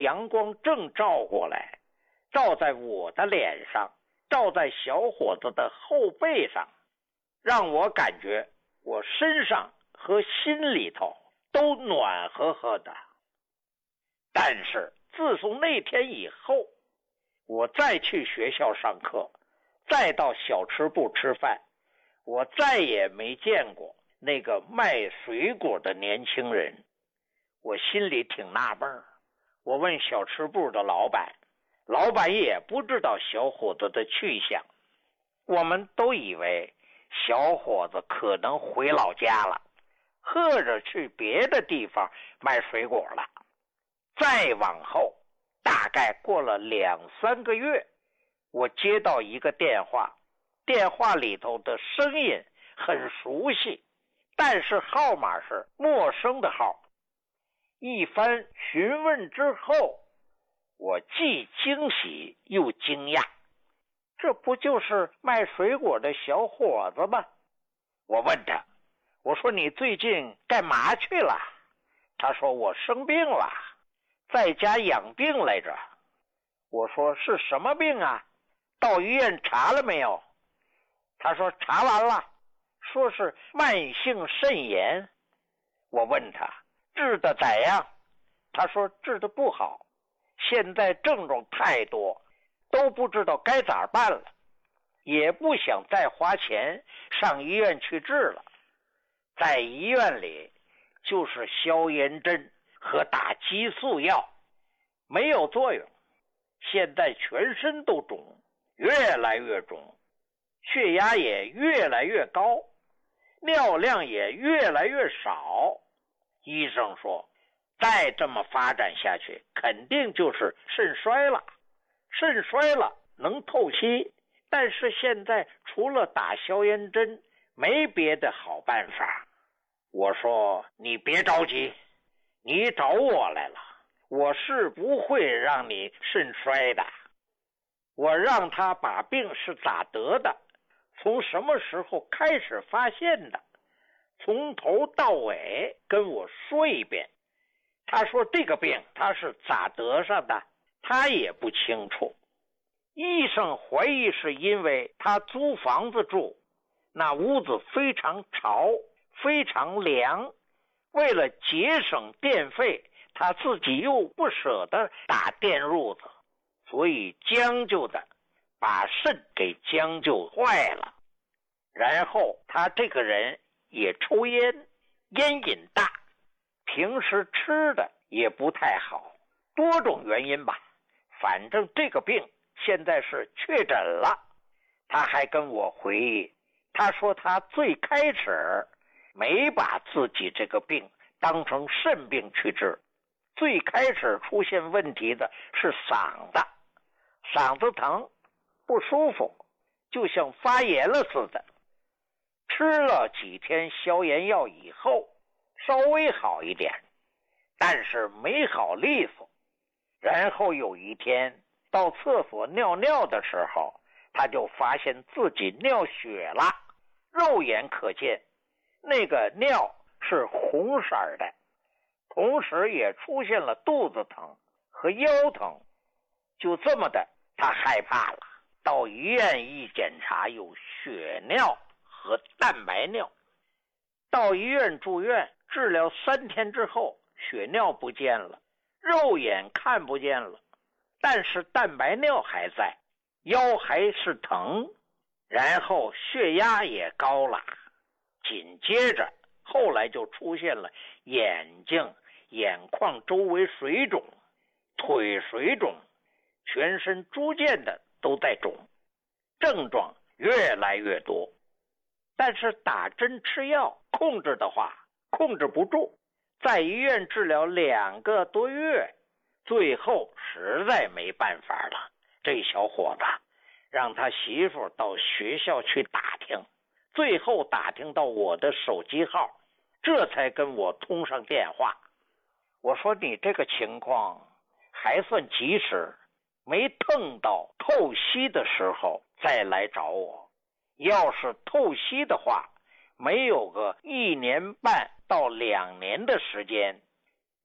阳光正照过来，照在我的脸上，照在小伙子的后背上，让我感觉我身上和心里头都暖和和的。但是自从那天以后，我再去学校上课，再到小吃部吃饭，我再也没见过那个卖水果的年轻人。我心里挺纳闷，我问小吃部的老板，老板也不知道小伙子的去向。我们都以为小伙子可能回老家了，或者去别的地方卖水果了。再往后，大概过了2-3个月，我接到一个电话，电话里头的声音很熟悉，但是号码是陌生的号。一番询问之后，我既惊喜又惊讶，这不就是卖水果的小伙子吗？我问他，我说你最近干嘛去了？他说我生病了，在家养病来着。我说是什么病啊？到医院查了没有？他说查完了，说是慢性肾炎。我问他治得咋样？他说治得不好，现在症状太多，都不知道该咋办了，也不想再花钱上医院去治了。在医院里就是消炎针和打激素药，没有作用。现在全身都肿，越来越肿，血压也越来越高，尿量也越来越少。医生说再这么发展下去，肯定就是肾衰了。肾衰了能透析，但是现在除了打消炎针，没别的好办法。我说你别着急，你找我来了，我是不会让你肾衰的。我让他把病是咋得的，从什么时候开始发现的，从头到尾跟我说一遍。他说这个病他是咋得上的，他也不清楚。医生怀疑是因为他租房子住，那屋子非常潮，非常凉，为了节省电费，他自己又不舍得打电褥子，所以将就的把肾给将就坏了。然后他这个人也抽烟，烟瘾大，平时吃的也不太好，多种原因吧，反正这个病现在是确诊了。他还跟我回忆，他说他最开始没把自己这个病当成肾病去治，最开始出现问题的是嗓子，嗓子疼不舒服，就像发炎了似的。吃了几天消炎药以后稍微好一点，但是没好利索。然后有一天到厕所尿尿的时候，他就发现自己尿血了，肉眼可见，那个尿是红色的，同时也出现了肚子疼和腰疼。就这么的，他害怕了，到医院一检查，有血尿和蛋白尿。到医院住院治疗3天之后，血尿不见了，肉眼看不见了，但是蛋白尿还在，腰还是疼，然后血压也高了。紧接着后来就出现了眼睛、眼眶周围水肿，腿水肿，全身逐渐的都在肿，症状越来越多。但是打针吃药控制的话控制不住，在医院治疗2个多月，最后实在没办法了，这小伙子让他媳妇到学校去打听，最后打听到我的手机号，这才跟我通上电话。我说你这个情况还算及时，没碰到透析的时候再来找我，要是透析的话，没有个1年半到2年的时间，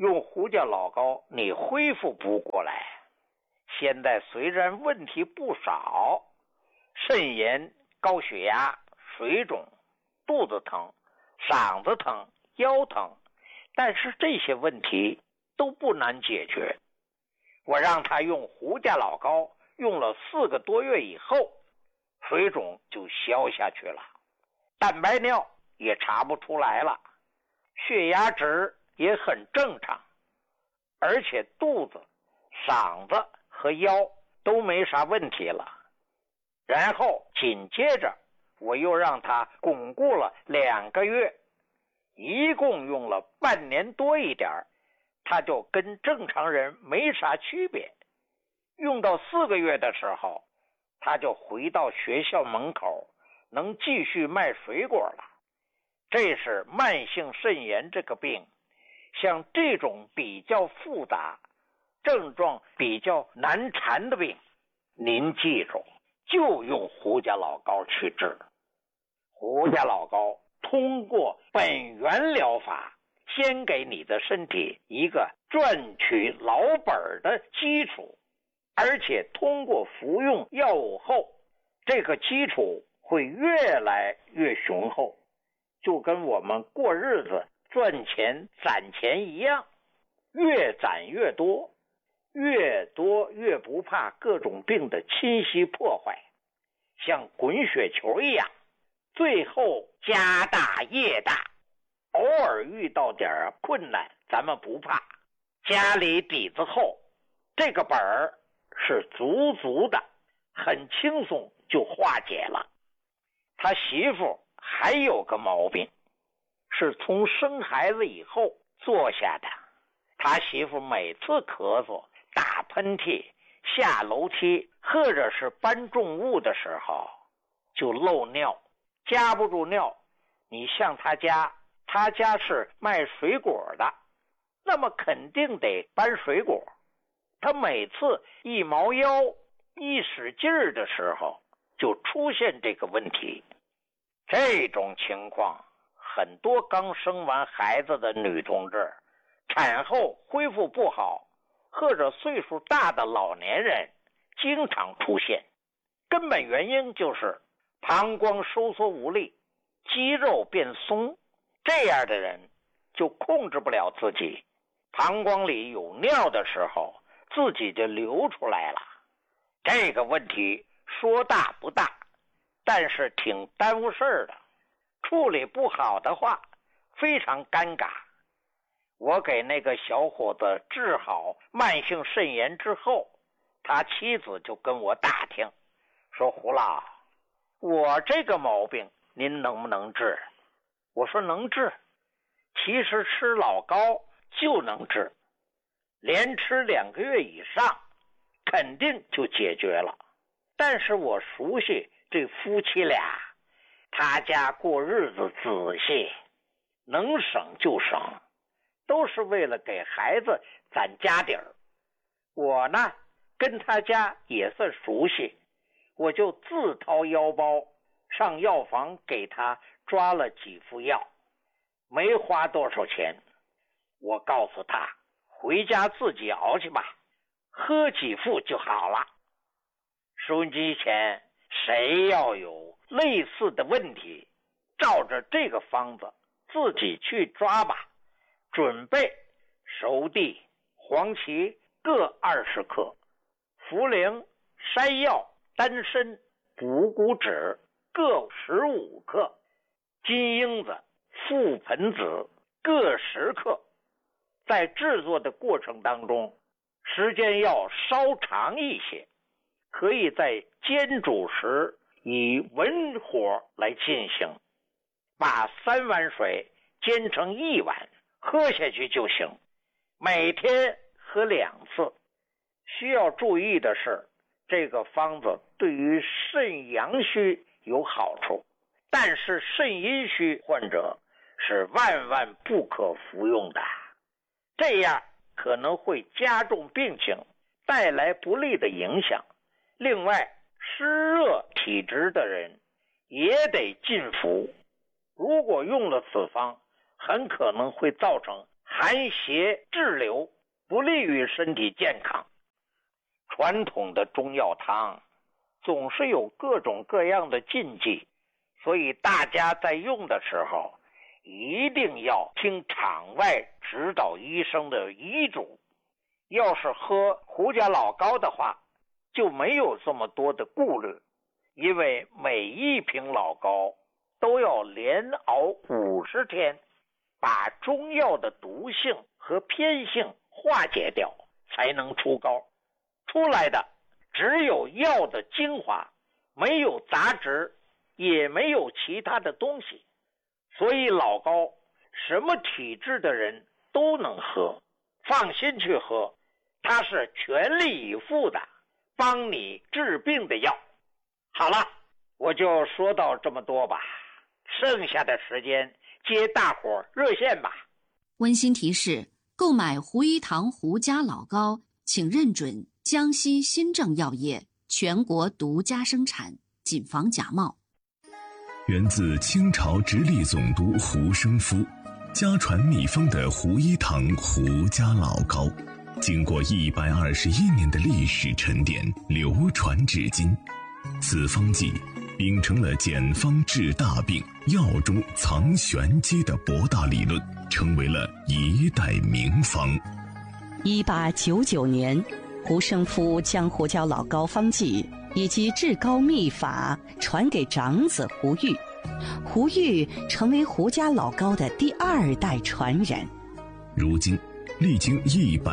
用胡家老膏你恢复不过来。现在虽然问题不少，肾炎、高血压、水肿、肚子疼、嗓子疼、腰疼，但是这些问题都不难解决。我让他用胡家老膏，用了4个多月以后，水肿就消下去了，蛋白尿也查不出来了，血压值也很正常，而且肚子、嗓子和腰都没啥问题了。然后紧接着我又让他巩固了2个月，一共用了半年多一点，他就跟正常人没啥区别。用到4个月的时候，他就回到学校门口，能继续卖水果了。这是慢性肾炎这个病，像这种比较复杂、症状比较难缠的病，您记住，就用胡家老膏去治。胡家老膏通过本源疗法，先给你的身体一个赚取老本的基础，而且通过服用药物后，这个基础会越来越雄厚，就跟我们过日子赚钱攒钱一样，越攒越多，越多越不怕各种病的侵袭破坏，像滚雪球一样，最后家大业大。偶尔遇到点困难咱们不怕，家里底子厚，这个本儿是足足的，很轻松就化解了。他媳妇还有个毛病，是从生孩子以后做下的。他媳妇每次咳嗽、打喷嚏、下楼梯或者是搬重物的时候就漏尿，夹不住尿。你像他家是卖水果的，那么肯定得搬水果。他每次一猫腰、一使劲儿的时候就出现这个问题。这种情况很多刚生完孩子的女同志产后恢复不好，或者岁数大的老年人经常出现。根本原因就是膀胱收缩无力，肌肉变松，这样的人就控制不了自己，膀胱里有尿的时候自己就流出来了。这个问题说大不大，但是挺耽误事儿的，处理不好的话非常尴尬。我给那个小伙子治好慢性肾炎之后，他妻子就跟我打听，说胡老，我这个毛病您能不能治？我说能治，其实吃老膏就能治，连吃2个月以上肯定就解决了。但是我熟悉这夫妻俩，他家过日子仔细，能省就省，都是为了给孩子攒家底儿。我呢跟他家也算熟悉，我就自掏腰包上药房给他抓了几副药，没花多少钱。我告诉他回家自己熬去吧，喝几副就好了。收音机前谁要有类似的问题，照着这个方子自己去抓吧。准备熟地、黄芪各20克，茯苓、山药、丹参、补骨脂各15克，金樱子、覆盆子各10克。在制作的过程当中，时间要稍长一些，可以在煎煮时以文火来进行，把3碗水煎成1碗，喝下去就行。每天喝2次。需要注意的是，这个方子对于肾阳虚有好处，但是肾阴虚患者是万万不可服用的，这样可能会加重病情，带来不利的影响。另外，湿热体质的人也得禁服，如果用了此方，很可能会造成寒邪滞留，不利于身体健康。传统的中药汤总是有各种各样的禁忌，所以大家在用的时候一定要听场外指导医生的医嘱。要是喝胡家老膏的话，就没有这么多的顾虑，因为每一瓶老膏都要连熬50天，把中药的毒性和偏性化解掉，才能出膏。出来的只有药的精华，没有杂质，也没有其他的东西。所以老膏什么体质的人都能喝，放心去喝，它是全力以赴的帮你治病的药。好了，我就说到这么多吧，剩下的时间接大伙热线吧。 温馨提示：购买胡一堂胡家老膏，请认准江西新政药业全国独家生产，谨防假冒。 源自清朝直隶总督胡生夫家传秘方的胡一堂胡家老膏，经过121年的历史沉淀，流传至今。此方剂秉承了简方治大病、药中藏玄机的博大理论，成为了一代名方。 1899年，胡生夫将胡椒老膏方剂以及制膏秘法传给长子胡玉，胡玉成为胡家老膏的第2代传人。 如今历经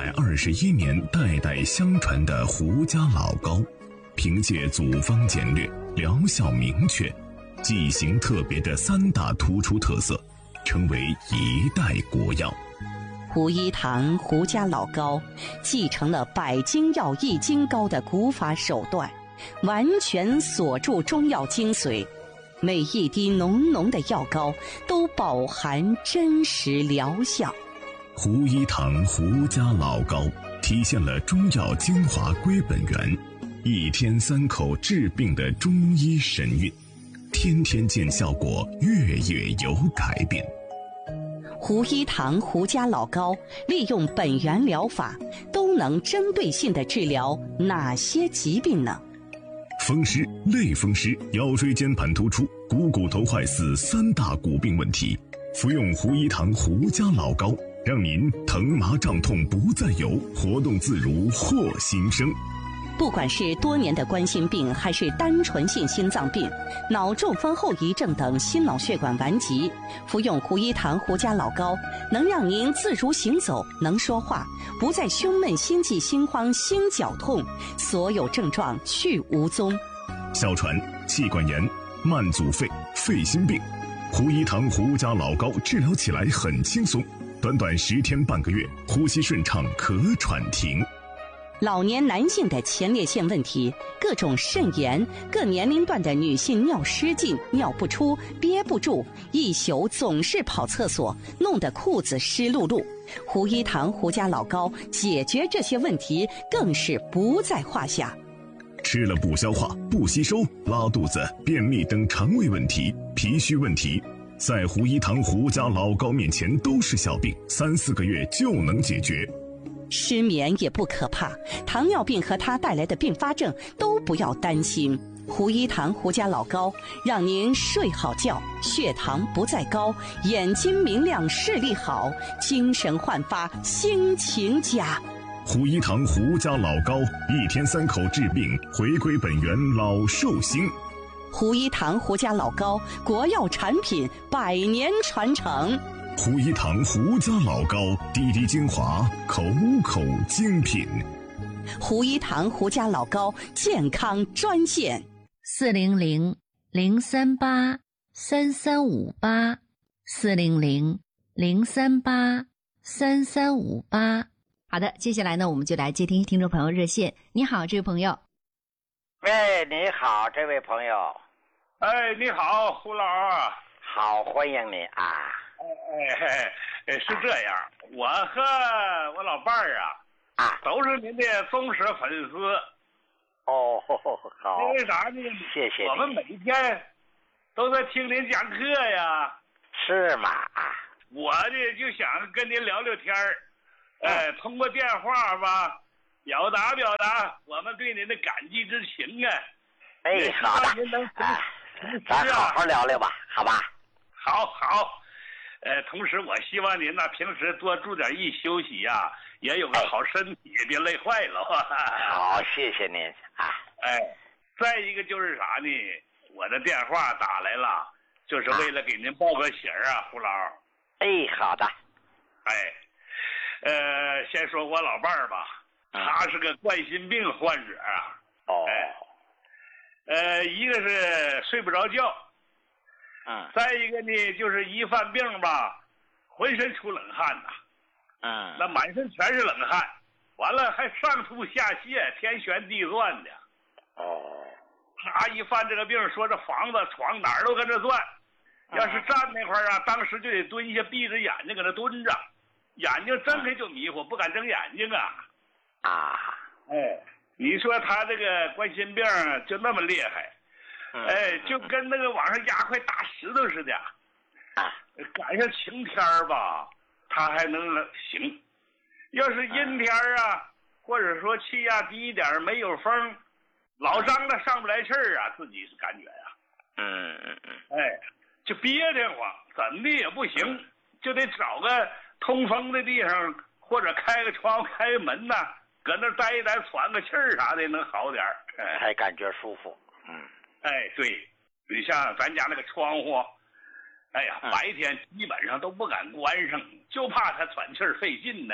121年代代相传的胡家老膏，凭借组方简略、疗效明确、剂型特别的3大突出特色，成为一代国药。 胡一堂胡家老膏继承了百金药易筋膏的古法手段，完全锁住中药精髓，每一滴浓浓的药膏都饱含真实疗效。 胡一堂胡家老膏体现了中药精华归本源，1天3口治病的中医神韵，天天见效果，月月有改变。 胡一堂胡家老膏利用本源疗法，都能针对性地治疗哪些疾病呢？ 风湿、类风湿、腰椎间盘突出、股头坏死3大骨病问题，服用胡一堂胡家老膏，让您疼麻胀痛不再有，活动自如获新生。 不管是多年的冠心病，还是单纯性心脏病、脑中风后遗症等心脑血管顽疾，服用胡一堂胡家老膏，能让您自如行走，能说话，不再胸闷、心悸、心慌、心绞痛，所有症状去无踪。 哮喘、气管炎、慢阻肺、肺心病，胡一堂胡家老膏治疗起来很轻松，短短10天半个月，呼吸顺畅，咳喘停。 老年男性的前列腺问题，各种肾炎，各年龄段的女性尿失禁、尿不出、憋不住，一宿总是跑厕所，弄得裤子湿漉漉。胡一堂胡家老膏解决这些问题更是不在话下。 吃了不消化、不吸收、拉肚子、便秘等肠胃问题、脾虚问题，在胡一堂胡家老膏面前都是小病，3、4个月就能解决。 失眠也不可怕，糖尿病和它带来的并发症都不要担心。胡一堂胡家老膏让您睡好觉，血糖不再高，眼睛明亮，视力好，精神焕发，心情佳。 胡一堂胡家老膏1天3口治病，回归本源，老寿星。 胡一堂胡家老膏，国药产品，100年传承。 胡一堂胡家老膏，滴滴精华，口口精品。 胡一堂胡家老膏健康专线 400-038-3358，400-038-3358。好的，接下来呢，我们就来接听听众朋友热线。你好，这位朋友。 喂，你好，这位朋友。 哎，你好，胡老二。 好，欢迎你啊。 是这样，我和我老伴儿都是您的忠实粉丝。 哦，好。 因为啥呢？ 谢谢你。 我们每天都在听您讲课呀。 是吗？ 我呢就想跟您聊聊天儿，通过电话吧，表达我们对您的感激之情啊。 哎，好的，咱好好聊聊吧，好吧？ 好。同时我希望您呢平时多注点意休息呀，也有个好身体，别累坏了。 好，谢谢您啊。 再一个就是啥呢？我的电话打来了，就是为了给您报个喜儿啊，胡老。 好的。 先说我老伴儿吧，他是个冠心病患者啊。一个是睡不着觉。再一个呢，就是一犯病吧，浑身出冷汗呐。那满身全是冷汗，完了还上吐下泻，天旋地转的。他一犯这个病，说这房子床哪儿都跟着转。要是站那块儿啊，当时就得蹲下，闭着眼睛搁那蹲着，眼睛睁开就迷糊，不敢睁眼睛啊。你说他这个冠心病就那么厉害。就跟那个往上压块大石头似的。赶上晴天吧，他还能行；要是阴天啊，或者说气压低一点，没有风，老张的上不来气儿啊，自己是感觉呀。就憋得慌，怎的也不行，就得找个通风的地方，或者开个窗户、开个门呐，搁那待一待，喘个气儿啥的，能好点儿， 才感觉舒服。 对，你像咱家那个窗户，白天基本上都不敢关上，就怕他喘气儿费劲呢。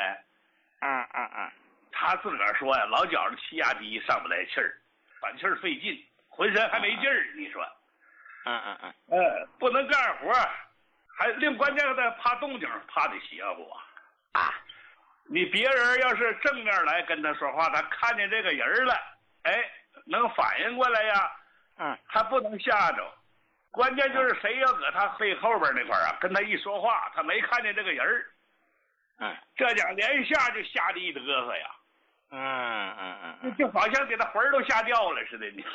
他自个儿说呀，老觉着气压低，上不来气儿，喘气儿费劲，浑身还没劲儿。你说，不能干活，还另关键的怕动静，怕得邪乎啊。你别人要是正面来跟他说话，他看见这个人了，能反应过来呀。他不能吓着，关键就是谁要搁他背后边那块啊，跟他一说话，他没看见这个人这家连下就吓得一嘚瑟呀。就好像给他魂儿都吓掉了似的。你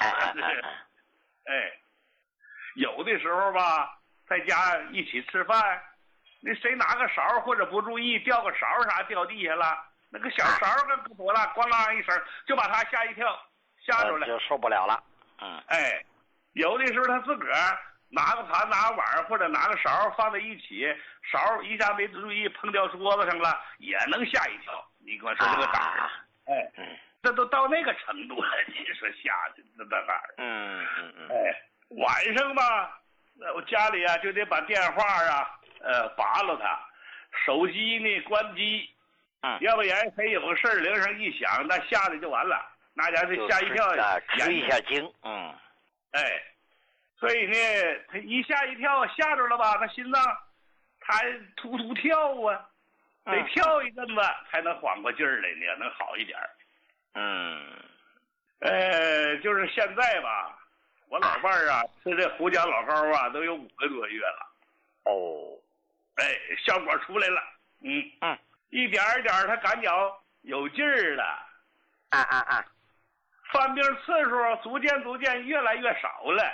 有的时候吧，在家一起吃饭，那谁拿个勺或者不注意掉个勺啥掉地下了，那个小勺跟搁多了，咣啷一声就把他吓一跳，吓着了， 就受不了了。 有的时候他自个儿拿个盘拿个碗或者拿个勺放在一起，勺一下没注意碰掉桌子上了，也能吓一跳。你跟我说这个胆儿，这都到那个程度了，你说吓的那胆儿。晚上吧，我家里就得把电话拔了它，手机呢关机，要不然谁有个事儿铃声一响，那吓得就完了。那家是吓一跳， 吃一下惊。 所以呢，他一吓一跳，吓着了吧，他心脏他突突跳啊，得跳一阵子才能缓过劲儿来呢，能好一点。就是现在吧，我老伴儿吃这胡椒老膏都有5个多月了。效果出来了。一点一点他感觉有劲儿了。犯病次数逐渐越来越少了。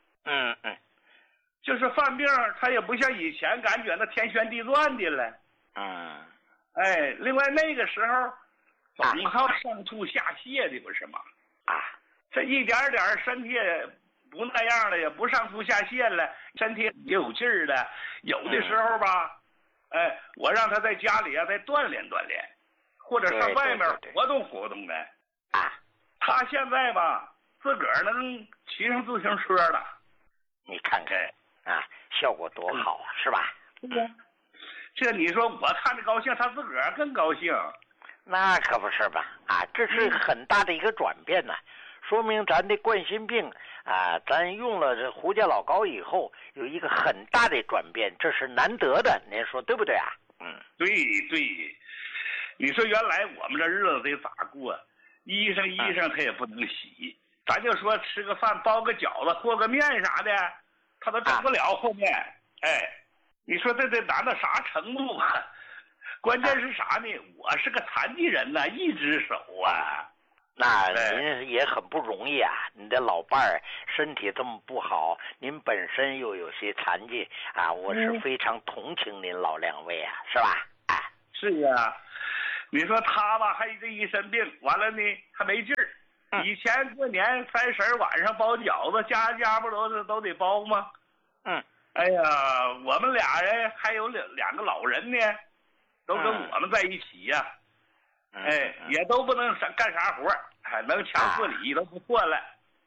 就是犯病他也不像以前感觉那天旋地转的了。另外那个时候总好上吐下泻的不是吗？这一点点身体不那样了，也不上吐下泻了，身体也有劲儿了。有的时候吧，我让他在家里再锻炼锻炼，或者上外面活动活动的。他现在吧，自个儿能骑上自行车了。 你看看效果多好啊，是吧？ 这你说我看着高兴，他自个儿更高兴。 那可不是吧？这是很大的一个转变呢，说明咱的冠心病咱用了这胡椒老膏以后有一个很大的转变，这是难得的，您说对不对啊？ 对，你说原来我们这日子得咋过？衣裳他也不能洗，咱就说吃个饭包个饺子和个面啥的，他都整不了后面。你说这得难到啥程度啊？关键是啥呢？我是个残疾人呐，一只手那您也很不容易啊！你的老伴儿身体这么不好，您本身又有些残疾啊，我是非常同情您老两位啊，是吧？哎， 是啊，你说他吧，还这一身病，完了呢还没劲儿。以前过年30晚上包饺子，家家不都得包吗？哎呀，我们俩人还有两个老人呢，都跟我们在一起呀。也都不能干啥活，能抢4里都不错了。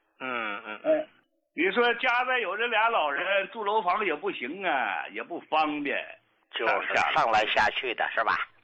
你说家再有这俩老人住楼房也不行啊，也不方便， 就是上来下去的是吧？